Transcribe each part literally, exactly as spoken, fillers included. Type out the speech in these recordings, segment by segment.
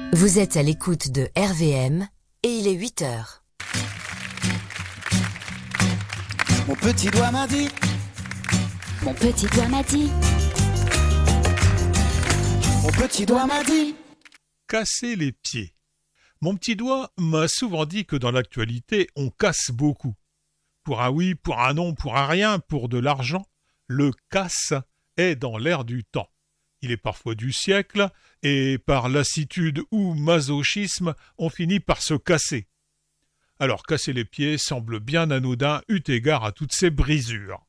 Vous êtes à l'écoute de R V M et il est huit heures. Mon petit doigt m'a dit. Mon petit doigt m'a dit. Mon petit doigt m'a dit. Casser les pieds. Mon petit doigt m'a souvent dit que dans l'actualité, on casse beaucoup. Pour un oui, pour un non, pour un rien, pour de l'argent, le casse est dans l'air du temps. Il est parfois du siècle, et par lassitude ou masochisme, on finit par se casser. Alors casser les pieds semble bien anodin eu égard à toutes ces brisures.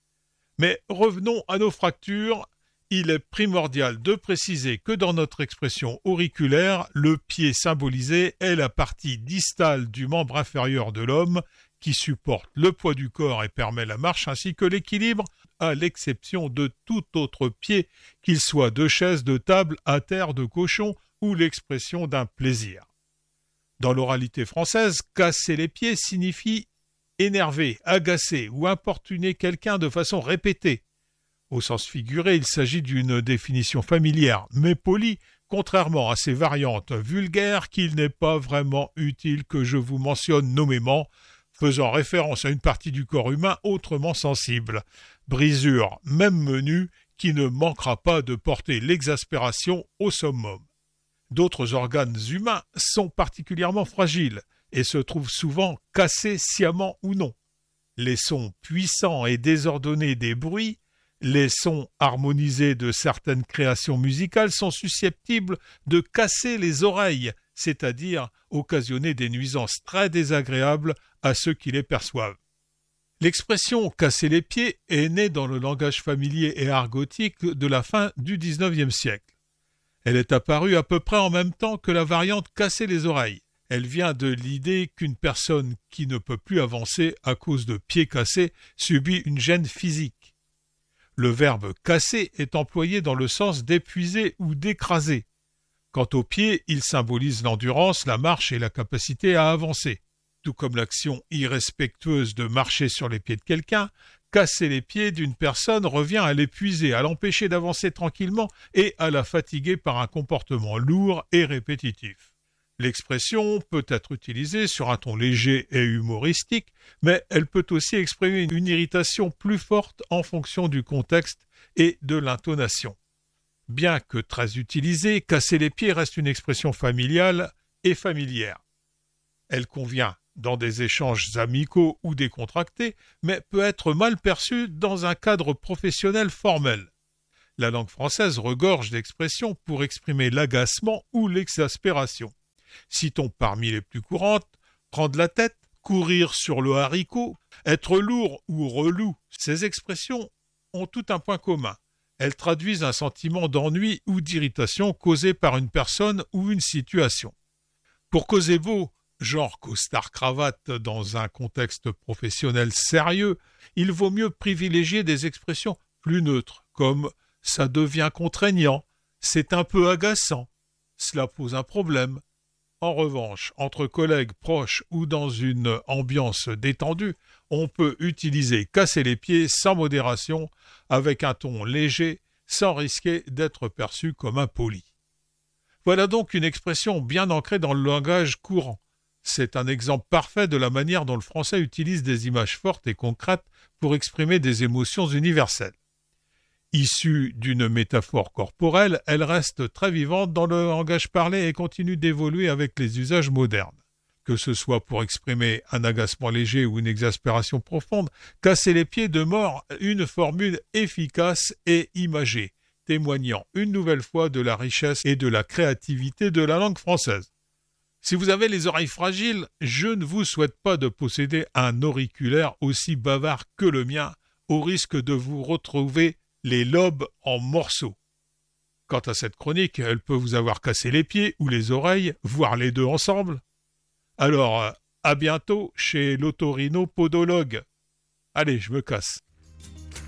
Mais revenons à nos fractures. Il est primordial de préciser que dans notre expression auriculaire, le pied symbolisé est la partie distale du membre inférieur de l'homme qui supporte le poids du corps et permet la marche ainsi que l'équilibre, à l'exception de tout autre pied, qu'il soit de chaise, de table, à terre, de cochon ou l'expression d'un plaisir. Dans l'oralité française, casser les pieds signifie énerver, agacer ou importuner quelqu'un de façon répétée. Au sens figuré, il s'agit d'une définition familière, mais polie, contrairement à ces variantes vulgaires qu'il n'est pas vraiment utile que je vous mentionne nommément, faisant référence à une partie du corps humain autrement sensible. Brisure, même menue, qui ne manquera pas de porter l'exaspération au summum. D'autres organes humains sont particulièrement fragiles et se trouvent souvent cassés sciemment ou non. Les sons puissants et désordonnés des bruits, les sons harmonisés de certaines créations musicales sont susceptibles de casser les oreilles, c'est-à-dire occasionner des nuisances très désagréables à ceux qui les perçoivent. L'expression « casser les pieds » est née dans le langage familier et argotique de la fin du dix-neuvième siècle. Elle est apparue à peu près en même temps que la variante « casser les oreilles ». Elle vient de l'idée qu'une personne qui ne peut plus avancer à cause de pieds cassés subit une gêne physique. Le verbe « casser » est employé dans le sens d'épuiser ou d'écraser. Quant aux pieds, il symbolise l'endurance, la marche et la capacité à avancer. Tout comme l'action irrespectueuse de marcher sur les pieds de quelqu'un, casser les pieds d'une personne revient à l'épuiser, à l'empêcher d'avancer tranquillement et à la fatiguer par un comportement lourd et répétitif. L'expression peut être utilisée sur un ton léger et humoristique, mais elle peut aussi exprimer une irritation plus forte en fonction du contexte et de l'intonation. Bien que très utilisée, casser les pieds reste une expression familiale et familière. Elle convient dans des échanges amicaux ou décontractés, mais peut être mal perçue dans un cadre professionnel formel. La langue française regorge d'expressions pour exprimer l'agacement ou l'exaspération. Citons parmi les plus courantes, prendre la tête, courir sur le haricot, être lourd ou relou. Ces expressions ont tout un point commun. Elles traduisent un sentiment d'ennui ou d'irritation causé par une personne ou une situation. Pour causer beau, genre costard-cravate dans un contexte professionnel sérieux, il vaut mieux privilégier des expressions plus neutres, comme « ça devient contraignant »,« c'est un peu agaçant »,« cela pose un problème ». En revanche, entre collègues proches ou dans une ambiance détendue, on peut utiliser « casser les pieds » sans modération, avec un ton léger, sans risquer d'être perçu comme impoli. Voilà donc une expression bien ancrée dans le langage courant. C'est un exemple parfait de la manière dont le français utilise des images fortes et concrètes pour exprimer des émotions universelles. Issue d'une métaphore corporelle, elle reste très vivante dans le langage parlé et continue d'évoluer avec les usages modernes. Que ce soit pour exprimer un agacement léger ou une exaspération profonde, casser les pieds demeure une formule efficace et imagée, témoignant une nouvelle fois de la richesse et de la créativité de la langue française. Si vous avez les oreilles fragiles, je ne vous souhaite pas de posséder un auriculaire aussi bavard que le mien, au risque de vous retrouver les lobes en morceaux. Quant à cette chronique, elle peut vous avoir cassé les pieds ou les oreilles, voire les deux ensemble. Alors, à bientôt chez l'otorhinopodologue. Allez, je me casse.